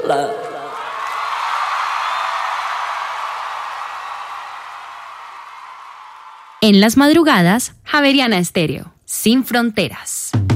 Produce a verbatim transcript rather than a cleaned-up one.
love. En las madrugadas, Javeriana Estéreo, sin fronteras.